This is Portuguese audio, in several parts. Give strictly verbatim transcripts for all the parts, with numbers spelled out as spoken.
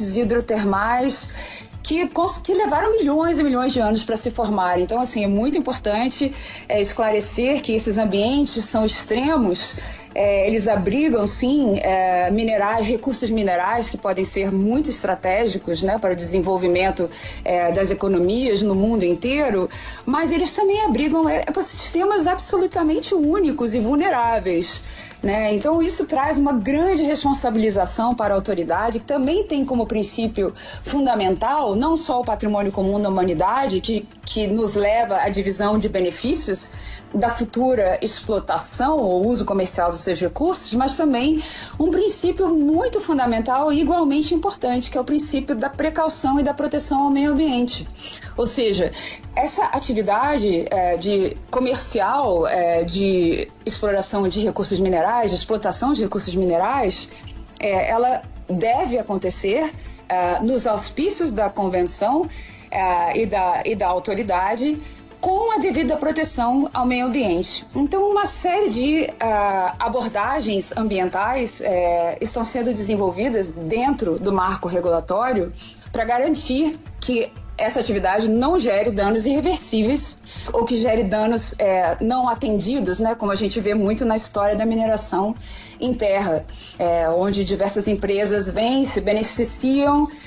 ambientes hidrotermais que, que levaram milhões e milhões de anos para se formarem. Então, assim, é muito importante é, esclarecer que esses ambientes são extremos. É, eles abrigam, sim, é, minerais, recursos minerais que podem ser muito estratégicos, né, para o desenvolvimento é, das economias no mundo inteiro, mas eles também abrigam ecossistemas absolutamente únicos e vulneráveis. Né? Então, isso traz uma grande responsabilização para a autoridade, que também tem como princípio fundamental não só o patrimônio comum da humanidade, que, que nos leva à divisão de benefícios da futura explotação ou uso comercial dos seus recursos, mas também um princípio muito fundamental e igualmente importante, que é o princípio da precaução e da proteção ao meio ambiente. Ou seja, essa atividade é, de comercial é, de exploração de recursos minerais, de explotação de recursos minerais, é, ela deve acontecer é, nos auspícios da convenção é, e, da, e da autoridade, com a devida proteção ao meio ambiente. Então, uma série de uh, abordagens ambientais uh, estão sendo desenvolvidas dentro do marco regulatório para garantir que essa atividade não gere danos irreversíveis ou que gere danos uh, não atendidos, né, como a gente vê muito na história da mineração em terra, uh, onde diversas empresas vêm, se beneficiam uh,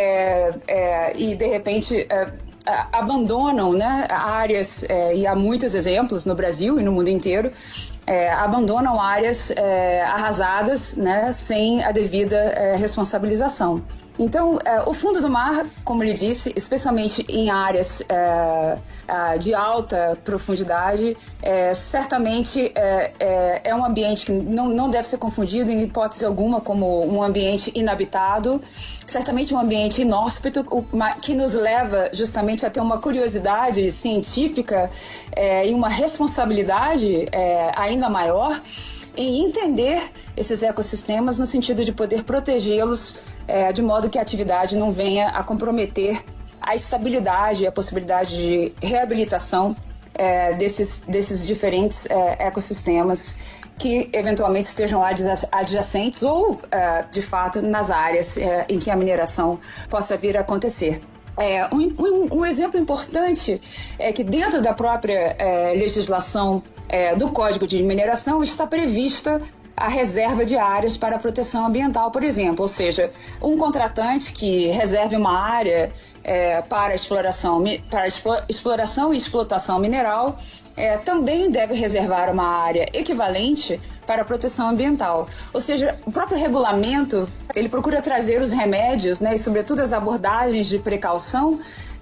uh, e, de repente, uh, abandonam, né, áreas, é, e há muitos exemplos no Brasil e no mundo inteiro, é, abandonam áreas é, arrasadas, né, sem a devida é, responsabilização. Então, é, o fundo do mar, como lhe disse, especialmente em áreas é, de alta profundidade, é, certamente é, é, é um ambiente que não, não deve ser confundido em hipótese alguma como um ambiente inabitado, certamente um ambiente inóspito, que nos leva justamente a ter uma curiosidade científica é, e uma responsabilidade é, ainda maior em entender esses ecossistemas no sentido de poder protegê-los É, de modo que a atividade não venha a comprometer a estabilidade e a possibilidade de reabilitação é, desses, desses diferentes é, ecossistemas que eventualmente estejam lá adjacentes ou, é, de fato, nas áreas é, em que a mineração possa vir a acontecer. É, um, um, um exemplo importante é que dentro da própria é, legislação é, do Código de Mineração está prevista a reserva de áreas para proteção ambiental, por exemplo, ou seja, um contratante que reserve uma área é, para, exploração, para exploração e explotação mineral é, também deve reservar uma área equivalente para a proteção ambiental. Ou seja, o próprio regulamento, ele procura trazer os remédios, né, e sobretudo as abordagens de precaução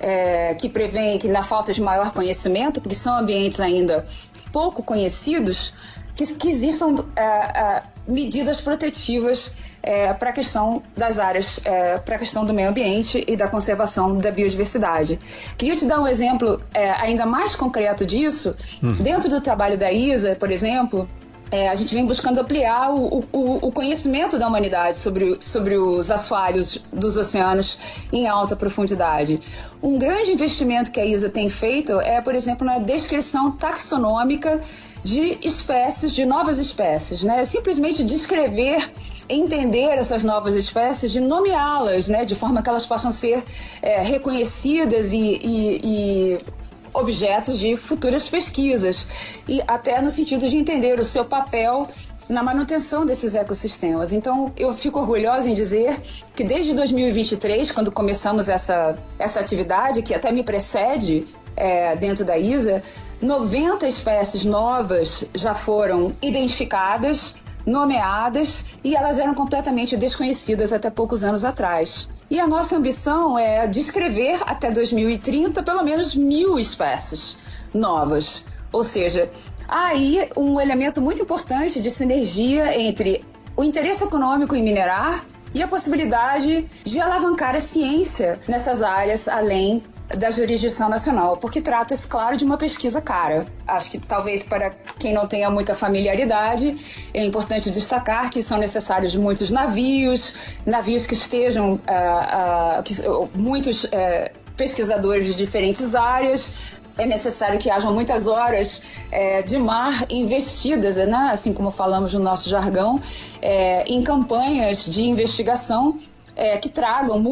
é, que prevêem que na falta de maior conhecimento, porque são ambientes ainda pouco conhecidos, que, que existam uh, uh, medidas protetivas uh, para a questão das áreas, uh, para a questão do meio ambiente e da conservação da biodiversidade. Queria te dar um exemplo uh, ainda mais concreto disso. Hum. Dentro do trabalho da I S A, por exemplo, É, a gente vem buscando ampliar o, o, o conhecimento da humanidade sobre, sobre os assoalhos dos oceanos em alta profundidade. Um grande investimento que a I S A tem feito é, por exemplo, na descrição taxonômica de espécies, de novas espécies, né? Simplesmente descrever, entender essas novas espécies, de nomeá-las, né? De forma que elas possam ser é, reconhecidas e, e, e objetos de futuras pesquisas, e até no sentido de entender o seu papel na manutenção desses ecossistemas. Então, eu fico orgulhosa em dizer que desde dois mil e vinte e três, quando começamos essa, essa atividade, que até me precede é, dentro da I S A, noventa espécies novas já foram identificadas, nomeadas, e elas eram completamente desconhecidas até poucos anos atrás. E a nossa ambição é descrever até dois mil e trinta pelo menos mil espécies novas. Ou seja, há aí um elemento muito importante de sinergia entre o interesse econômico em minerar e a possibilidade de alavancar a ciência nessas áreas além da jurisdição nacional, porque trata-se, claro, de uma pesquisa cara. Acho que talvez para quem não tenha muita familiaridade, é importante destacar que são necessários muitos navios, navios que estejam, uh, uh, que, uh, muitos uh, pesquisadores de diferentes áreas. É necessário que hajam muitas horas é, de mar investidas, né? Assim como falamos no nosso jargão, é, em campanhas de investigação é, que tragam